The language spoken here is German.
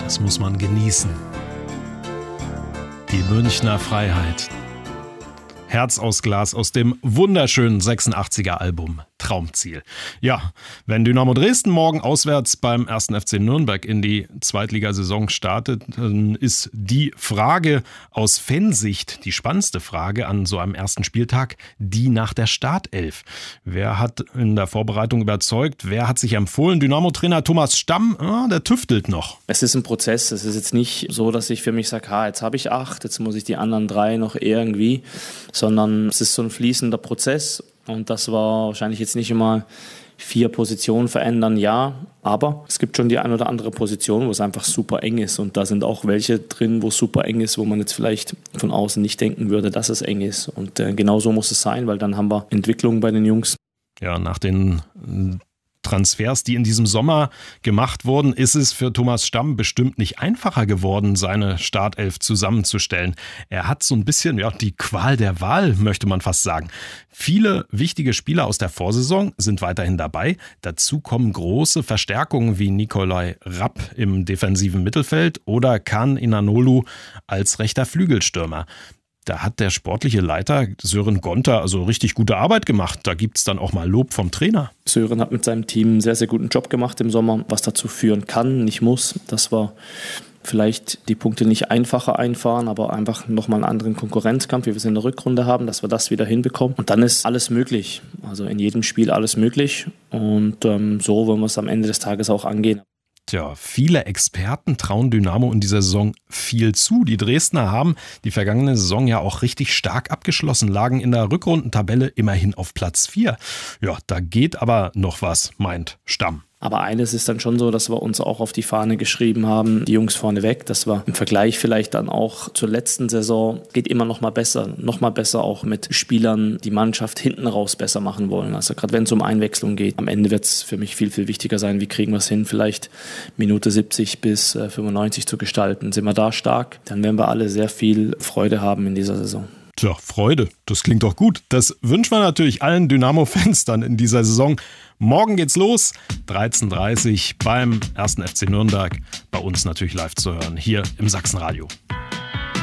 Das muss man genießen. Die Münchner Freiheit. Herz aus Glas aus dem wunderschönen 86er Album Traumziel. Ja, wenn Dynamo Dresden morgen auswärts beim 1. FC Nürnberg in die Zweitligasaison startet, dann ist die Frage aus Fansicht, die spannendste Frage an so einem ersten Spieltag, die nach der Startelf. Wer hat in der Vorbereitung überzeugt? Wer hat sich empfohlen? Dynamo-Trainer Thomas Stamm, der tüftelt noch. Es ist ein Prozess. Es ist jetzt nicht so, dass ich für mich sage, jetzt habe ich 8, jetzt muss ich die anderen 3 noch irgendwie, sondern es ist so ein fließender Prozess. Und das war wahrscheinlich jetzt nicht immer 4 Positionen verändern, ja. Aber es gibt schon die ein oder andere Position, wo es einfach super eng ist. Und da sind auch welche drin, wo es super eng ist, wo man jetzt vielleicht von außen nicht denken würde, dass es eng ist. Und genau so muss es sein, weil dann haben wir Entwicklung bei den Jungs. Ja, nach den Transfers, die in diesem Sommer gemacht wurden, ist es für Thomas Stamm bestimmt nicht einfacher geworden, seine Startelf zusammenzustellen. Er hat so ein bisschen die Qual der Wahl, möchte man fast sagen. Viele wichtige Spieler aus der Vorsaison sind weiterhin dabei. Dazu kommen große Verstärkungen wie Nikolai Rapp im defensiven Mittelfeld oder Can Inanolu als rechter Flügelstürmer. Da hat der sportliche Leiter Sören Gonter also richtig gute Arbeit gemacht. Da gibt es dann auch mal Lob vom Trainer. Sören hat mit seinem Team einen sehr, sehr guten Job gemacht im Sommer, was dazu führen kann, nicht muss. Das war vielleicht die Punkte nicht einfacher einfahren, aber einfach nochmal einen anderen Konkurrenzkampf, wie wir es in der Rückrunde haben, dass wir das wieder hinbekommen. Und dann ist alles möglich. Also in jedem Spiel alles möglich. Und so wollen wir es am Ende des Tages auch angehen. Tja, viele Experten trauen Dynamo in dieser Saison viel zu. Die Dresdner haben die vergangene Saison ja auch richtig stark abgeschlossen, lagen in der Rückrundentabelle immerhin auf Platz 4. Ja, da geht aber noch was, meint Stamm. Aber eines ist dann schon so, dass wir uns auch auf die Fahne geschrieben haben, die Jungs vorneweg, dass wir im Vergleich vielleicht dann auch zur letzten Saison geht immer noch mal besser auch mit Spielern die Mannschaft hinten raus besser machen wollen. Also gerade wenn es um Einwechslung geht, am Ende wird es für mich viel, viel wichtiger sein, wie kriegen wir es hin, vielleicht Minute 70 bis 95 zu gestalten. Sind wir da stark, dann werden wir alle sehr viel Freude haben in dieser Saison. Tja, Freude, das klingt doch gut. Das wünschen wir natürlich allen Dynamo-Fans dann in dieser Saison. Morgen geht's los, 13:30 Uhr beim 1. FC Nürnberg. Bei uns natürlich live zu hören, hier im Sachsenradio.